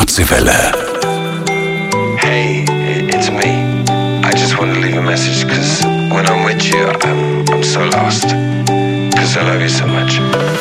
Schwarze Welle. Hey, it's me. I just want to leave a message because when I'm with you, I'm so lost. Because I love you so much.